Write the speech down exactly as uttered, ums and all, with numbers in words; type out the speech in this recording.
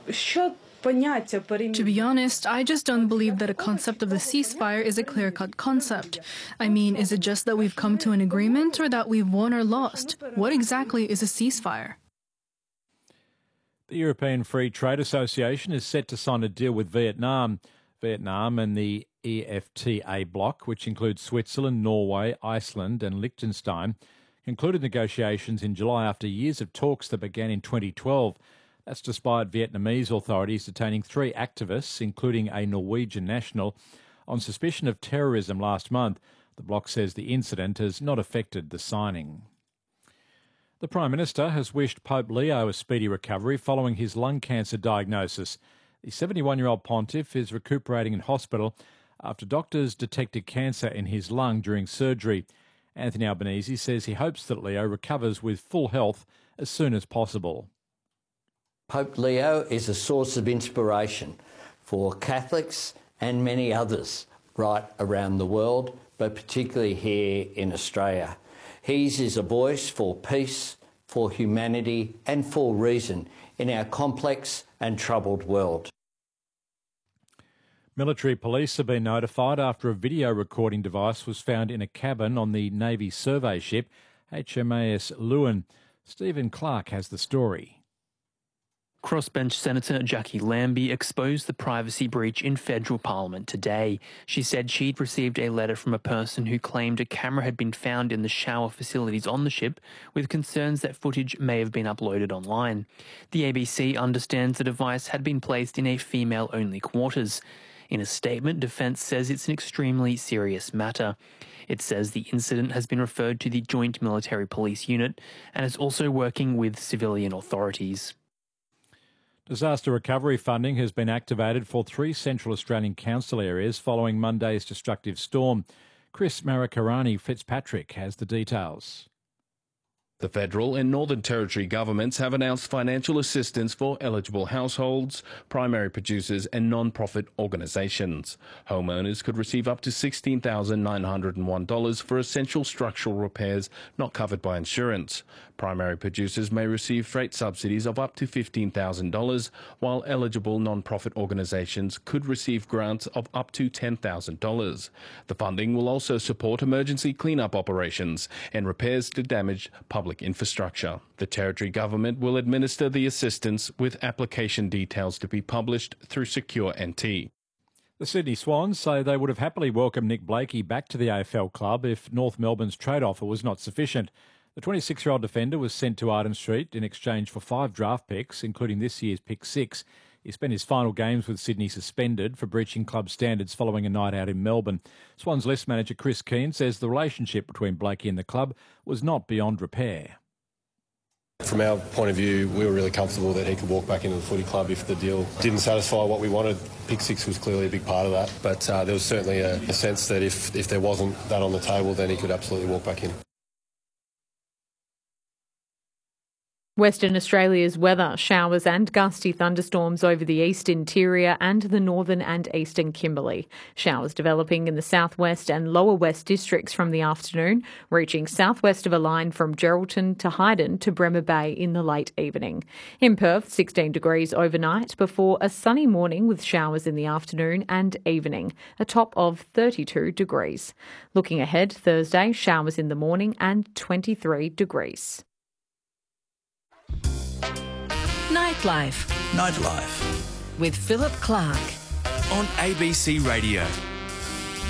To be honest, I just don't believe that a concept of the ceasefire is a clear-cut concept. I mean, is it just that we've come to an agreement or that we've won or lost? What exactly is a ceasefire? The European Free Trade Association is set to sign a deal with Vietnam. Vietnam and the E F T A bloc, which includes Switzerland, Norway, Iceland and Liechtenstein, concluded negotiations in July after years of talks that began in twenty twelve. That's despite Vietnamese authorities detaining three activists, including a Norwegian national, on suspicion of terrorism last month. The bloc says the incident has not affected the signing. The Prime Minister has wished Pope Leo a speedy recovery following his lung cancer diagnosis. The seventy-one-year-old pontiff is recuperating in hospital after doctors detected cancer in his lung during surgery. Anthony Albanese says he hopes that Leo recovers with full health as soon as possible. Pope Leo is a source of inspiration for Catholics and many others right around the world, but particularly here in Australia. His is a voice for peace, for humanity and for reason in our complex and troubled world. Military police have been notified after a video recording device was found in a cabin on the Navy survey ship H M A S Lewin. Stephen Clark has the story. Crossbench Senator Jackie Lambie exposed the privacy breach in federal parliament today. She said she'd received a letter from a person who claimed a camera had been found in the shower facilities on the ship, with concerns that footage may have been uploaded online. The A B C understands the device had been placed in a female-only quarters. In a statement, Defence says it's an extremely serious matter. It says the incident has been referred to the Joint Military Police Unit and is also working with civilian authorities. Disaster recovery funding has been activated for three Central Australian council areas following Monday's destructive storm. Chris Marakarani Fitzpatrick has the details. The federal and Northern Territory governments have announced financial assistance for eligible households, primary producers and non-profit organisations. Homeowners could receive up to sixteen thousand nine hundred one dollars for essential structural repairs not covered by insurance. Primary producers may receive freight subsidies of up to fifteen thousand dollars, while eligible non-profit organisations could receive grants of up to ten thousand dollars. The funding will also support emergency clean-up operations and repairs to damaged public infrastructure. The Territory Government will administer the assistance with application details to be published through Secure N T. The Sydney Swans say they would have happily welcomed Nick Blakey back to the A F L club if North Melbourne's trade offer was not sufficient. The twenty-six-year-old defender was sent to Arden Street in exchange for five draft picks, including this year's pick six. He spent his final games with Sydney suspended for breaching club standards following a night out in Melbourne. Swans list manager Chris Keane says the relationship between Blakey and the club was not beyond repair. From our point of view, we were really comfortable that he could walk back into the footy club if the deal didn't satisfy what we wanted. Pick six was clearly a big part of that, but uh, there was certainly a, a sense that if, if there wasn't that on the table, then he could absolutely walk back in. Western Australia's weather: showers and gusty thunderstorms over the east interior and the northern and eastern Kimberley. Showers developing in the southwest and lower west districts from the afternoon, reaching southwest of a line from Geraldton to Hyden to Bremer Bay in the late evening. In Perth, sixteen degrees overnight before a sunny morning with showers in the afternoon and evening, a top of thirty-two degrees. Looking ahead, Thursday, showers in the morning and twenty-three degrees. Nightlife. Nightlife. With Philip Clark. On A B C Radio.